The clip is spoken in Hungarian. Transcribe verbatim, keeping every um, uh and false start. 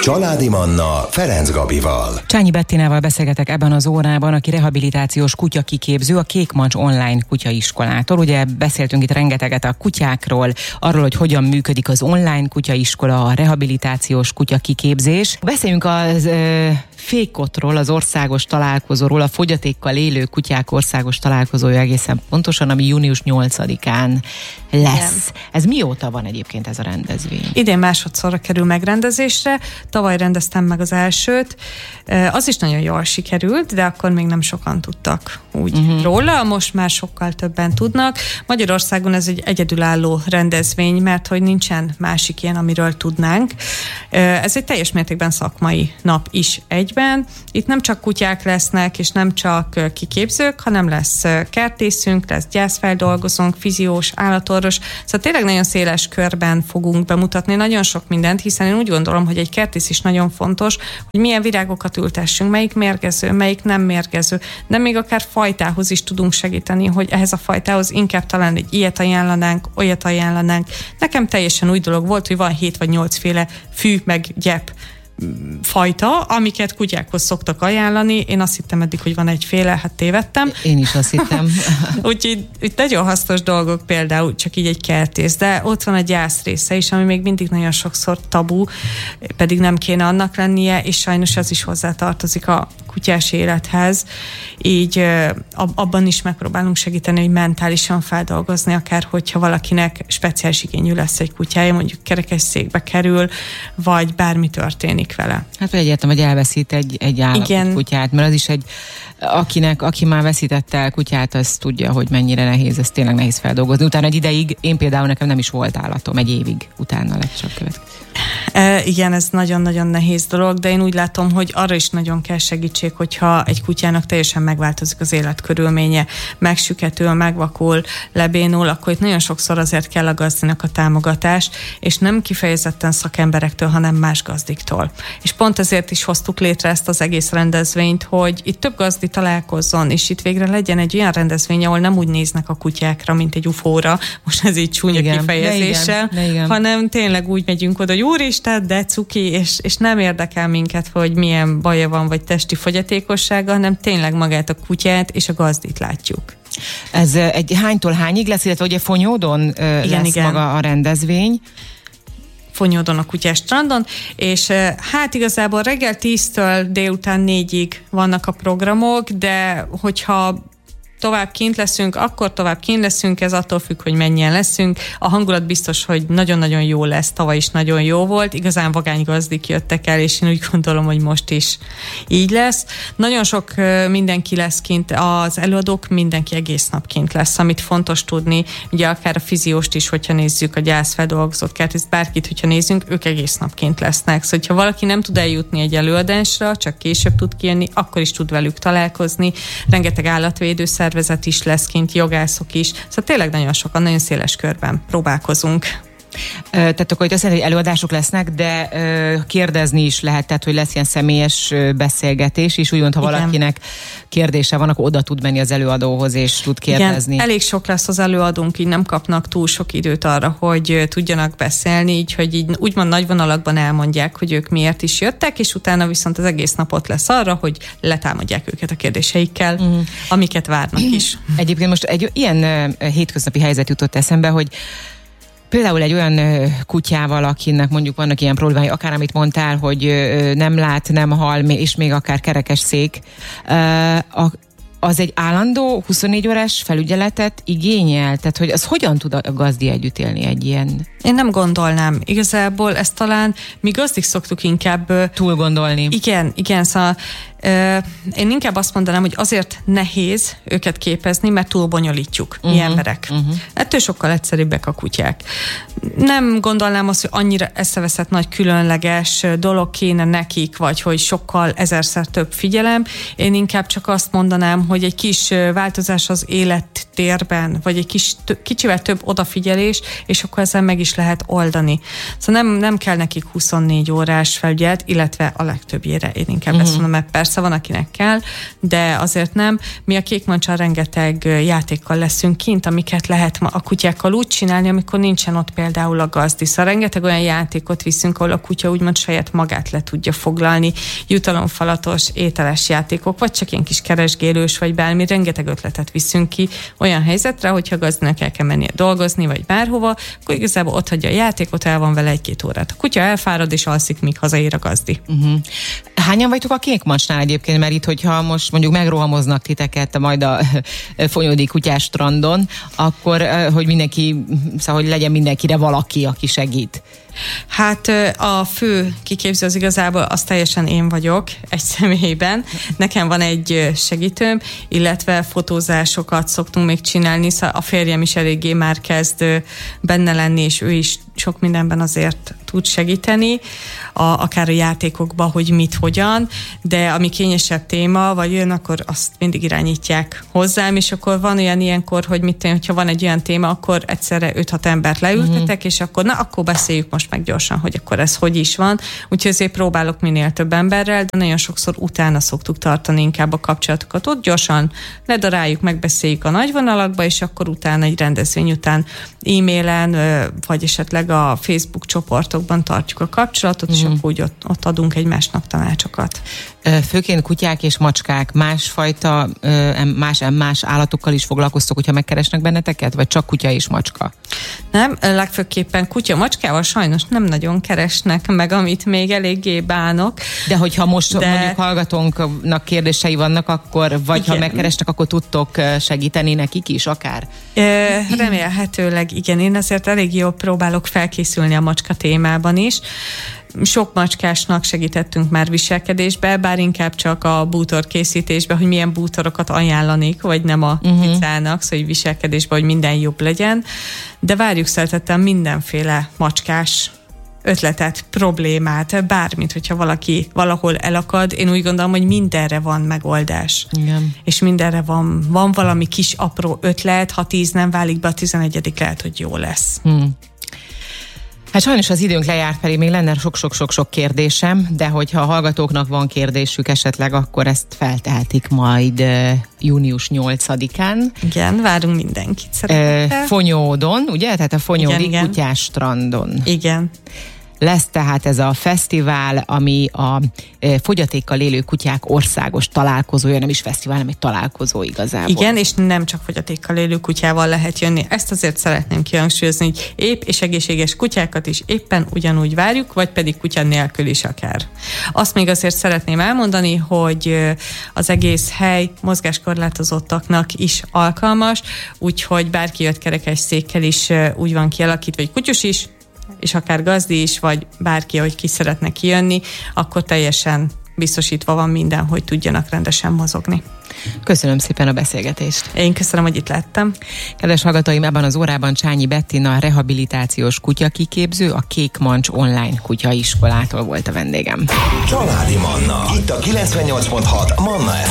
Családi Manna Ferenc Gabival. Csányi Bettinával beszélgetek ebben az órában, aki rehabilitációs kutyakiképző a Kékmancs online kutyaiskolától. Ugye beszéltünk itt rengeteget a kutyákról, arról, hogy hogyan működik az online kutyaiskola, a rehabilitációs kutyakiképzés. Beszéljünk az ö, fékotról, az országos találkozóról, a fogyatékkal élő kutyák országos találkozója egészen pontosan, ami június nyolcadikán lesz. Igen. Ez mióta van egyébként ez a rendezvény? Idén másodszorra kerül megrendezésre, tavaly rendeztem meg az elsőt. Az is nagyon jól sikerült, de akkor még nem sokan tudtak úgy uh-huh. róla, most már sokkal többen tudnak. Magyarországon ez egy egyedülálló rendezvény, mert hogy nincsen másik ilyen, amiről tudnánk. Ez egy teljes mértékben szakmai nap is egyben. Itt nem csak kutyák lesznek, és nem csak kiképzők, hanem lesz kertészünk, lesz gyászfeldolgozónk, fiziós, állatorvos. Szóval tényleg nagyon széles körben fogunk bemutatni nagyon sok mindent, hiszen én úgy gondolom, hogy egy kertész is nagyon fontos, hogy milyen virágokat ültessünk, melyik mérgező, melyik nem mérgező, de még akár fajtához is tudunk segíteni, hogy ehhez a fajtához inkább talán egy ilyet ajánlanánk, olyat ajánlanánk. Nekem teljesen új dolog volt, hogy van hét vagy nyolcféle fű meg gyep fajta, amiket kutyákhoz szoktak ajánlani. Én azt hittem eddig, hogy van egyféle, hát tévedtem. Én is azt hittem. Úgyhogy itt nagyon hasznos dolgok, például csak így egy kertész, de ott van a gyász része is, ami még mindig nagyon sokszor tabu, pedig nem kéne annak lennie, és sajnos az is hozzátartozik a kutyás élethez. Így abban is megpróbálunk segíteni, hogy mentálisan feldolgozni, akár hogyha valakinek speciális igényű lesz egy kutyája, mondjuk kerekesszékbe kerül, vagy bármi történik vele. Hát vagy egyértelmű, hogy elveszít egy, egy állapot kutyát, mert az is egy, akinek, aki már veszítette el kutyát, az tudja, hogy mennyire nehéz, ez tényleg nehéz feldolgozni. Utána egy ideig, én például nekem nem is volt állatom, egy évig utána lett csak következő. E, igen, ez nagyon-nagyon nehéz dolog, de én úgy látom, hogy arra is nagyon kell segítség, hogyha egy kutyának teljesen megváltozik az életkörülménye, megsüketül, megvakul, lebénul, akkor itt nagyon sokszor azért kell a gazdinak a támogatás, és nem kifejezetten szakemberektől, hanem más gazdiktól. És pont ezért is hoztuk létre ezt az egész rendezvényt, hogy itt több gazdi találkozzon, és itt végre legyen egy olyan rendezvény, ahol nem úgy néznek a kutyákra, mint egy ufóra, most ez így csúnya igen, kifejezéssel, de igen, de igen. hanem tényleg úgy megyünk oda, hogy úristen, de cuki, és, és nem érdekel minket, hogy milyen baja van, vagy testi fogyatékossága, hanem tényleg magát a kutyát és a gazdit látjuk. Ez egy hánytól hányig lesz, illetve ugye Fonyódon igen, lesz igen. maga a rendezvény? Fonyódon a Kutyás strandon, és hát igazából reggel tíztől délután négyig vannak a programok, de hogyha tovább kint leszünk, akkor tovább kint leszünk, ez attól függ, hogy mennyien leszünk. A hangulat biztos, hogy nagyon-nagyon jó lesz, tavaly is nagyon jó volt, igazán vagány gazdik jöttek el, és én úgy gondolom, hogy most is így lesz. Nagyon sok mindenki lesz kint, az előadók mindenki egész nap kint lesz, amit fontos tudni, ugye akár a fizióst is, hogyha nézzük, a gyászfeldolgozott kertészt, bárkit, hogyha nézzünk, ők egész nap kint lesznek. Szóval, ha valaki nem tud eljutni egy előadásra, csak később tud kijönni, akkor is tud velük találkozni. Rengeteg állatvédő szervezet is lesz kint, jogászok is. Szóval tényleg nagyon sokan, nagyon széles körben próbálkozunk. Tehát akkor azt jelenti, hogy előadások lesznek, de kérdezni is lehet, tehát hogy lesz ilyen személyes beszélgetés is, úgymond, ha igen. valakinek kérdése van, akkor oda tud menni az előadóhoz, és tud kérdezni. Igen, elég sok lesz az előadónk, így nem kapnak túl sok időt arra, hogy tudjanak beszélni, így, hogy így úgymond nagy vonalakban elmondják, hogy ők miért is jöttek, és utána viszont az egész napot lesz arra, hogy letámadják őket a kérdéseikkel, mm. amiket várnak is. Egyébként most egy ilyen hétköznapi helyzet jutott eszembe, hogy például egy olyan kutyával, akinek mondjuk vannak ilyen problémái, akár amit mondtál, hogy nem lát, nem hall, és még akár kerekes szék, az egy állandó huszonnégy órás felügyeletet igényel? Tehát, hogy az hogyan tud a gazdi együtt élni egy ilyen? Én nem gondolnám. Igazából ezt talán mi gazdik szoktuk inkább túl gondolni. Igen, igen, szóval én inkább azt mondanám, hogy azért nehéz őket képezni, mert túl bonyolítjuk uh-huh, mi emberek. Uh-huh. Ettől sokkal egyszerűbbek a kutyák. Nem gondolnám azt, hogy annyira eszeveszett nagy különleges dolog kéne nekik, vagy hogy sokkal ezerszer több figyelem. Én inkább csak azt mondanám, hogy egy kis változás az élettérben, vagy egy kis, kicsivel több odafigyelés, és akkor ezzel meg is lehet oldani. Szóval nem, nem kell nekik huszonnégy órás felügyelet, illetve a legtöbbjére én inkább uh-huh. ezt mondom, mert persze persze van, akinek kell, de azért nem. Mi a Kékmancsal rengeteg játékkal leszünk kint, amiket lehet a kutyákkal úgy csinálni, amikor nincsen ott például a gazdi. Szóval rengeteg olyan játékot viszünk, ahol a kutya úgymond saját magát le tudja foglalni, jutalomfalatos, ételes játékok, vagy csak ilyen kis keresgélős, vagy bármi, rengeteg ötletet viszünk ki olyan helyzetre, hogyha gazdinak el kell mennie dolgozni, vagy bárhova, akkor igazából ott hagyja a játékot, el van vele egy-két órát. A kutya elfárad és alszik, míg hazaér a gazdi. Uh-huh. Hányan vagytok a Kékmancsnál egyébként? Mert itt, hogyha most mondjuk megrohamoznak titeket majd a Fonyódi kutyás strandon, akkor hogy mindenki, szóval hogy legyen mindenkire valaki, aki segít. Hát a fő kiképző az igazából az teljesen én vagyok, egy személyben. Nekem van egy segítőm, illetve fotózásokat szoktunk még csinálni, szóval a férjem is eléggé már kezd benne lenni, és ő is sok mindenben azért tud segíteni, a, akár a játékokban, hogy mit, hogyan, de ami kényesebb téma, vagy jön, akkor azt mindig irányítják hozzám, és akkor van olyan ilyenkor, hogy mit tenni, hogyha van egy olyan téma, akkor egyszerre öt-hat embert leültetek, uh-huh. és akkor na, akkor beszéljük most meg gyorsan, hogy akkor ez hogy is van. Úgyhogy azért próbálok minél több emberrel, de nagyon sokszor utána szoktuk tartani inkább a kapcsolatokat. Ott gyorsan ledaráljuk, megbeszéljük a nagyvonalakba, és akkor utána egy rendezvény után e-mailen, vagy esetleg a Facebook csoportokban tartjuk a kapcsolatot, uh-huh. és akkor úgy ott, ott adunk egymásnak tanácsokat. Főként kutyák és macskák, másfajta, más, más állatokkal is foglalkoztok, hogyha megkeresnek benneteket, vagy csak kutya és macska? Nem, legfőképpen kutya, macskával sajnos nem nagyon keresnek meg, amit még eléggé bánok. De hogyha most de... mondjuk hallgatónknak kérdései vannak, akkor vagy igen. ha megkeresnek, akkor tudtok segíteni nekik is akár? E, remélhetőleg igen, én azért elég jól próbálok felkészülni a macska témában is. Sok macskásnak segítettünk már viselkedésbe, bár inkább csak a bútor készítésbe, hogy milyen bútorokat ajánlanék, vagy nem a uh-huh. picának, szóval viselkedésbe, hogy minden jobb legyen. De várjuk szeretettel mindenféle macskás ötletet, problémát, bármit, hogyha valaki valahol elakad, én úgy gondolom, hogy mindenre van megoldás. Igen. És mindenre van, van valami kis apró ötlet, ha tíz nem válik be, a tizenegyedik lehet, hogy jó lesz. Hmm. Hát sajnos az időnk lejárt, pedig még lenne sok-sok-sok-sok kérdésem, de hogyha a hallgatóknak van kérdésük esetleg, akkor ezt feltehetik majd uh, június nyolcadikán. Igen, várunk mindenkit szeretettel. Uh, Fonyódon, ugye? Tehát a Fonyódi igen, kutyás strandon. Igen. Lesz tehát ez a fesztivál, ami a e, fogyatékkal élő kutyák országos találkozója, nem is fesztivál, hanem egy találkozó igazából. Igen, és nem csak fogyatékkal élő kutyával lehet jönni. Ezt azért szeretném kihangsúlyozni, hogy épp és egészséges kutyákat is éppen ugyanúgy várjuk, vagy pedig kutya nélkül is akár. Azt még azért szeretném elmondani, hogy az egész hely mozgáskorlátozottaknak is alkalmas, úgyhogy bárki jött kerekes székkel is úgy van kialakítva, hogy kutyus is, és akár gazdi is, vagy bárki, hogy ki szeretne kijönni, akkor teljesen biztosítva van minden, hogy tudjanak rendesen mozogni. Köszönöm szépen a beszélgetést. Én köszönöm, hogy itt lettem. Kedves hallgatóim, ebben az órában Csányi Bettina, rehabilitációs kutyakiképző, a Kékmancs online kutyaiskolától volt a vendégem. Családi Manna. Itt a kilencvennyolc pont hat Manna ef